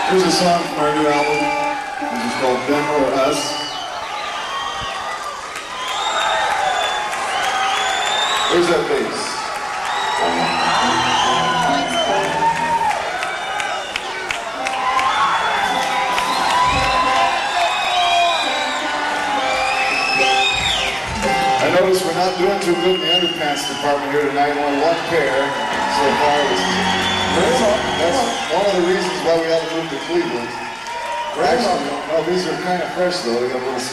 Here's a song from our new album. This is called Them or Us. Where's that bass? I noticed we're not doing too good in the underpants department here tonight. Only one pair so far. That's one of the reasons why we had to move to Cleveland. Actually, no, these are kind of fresh though. They got a little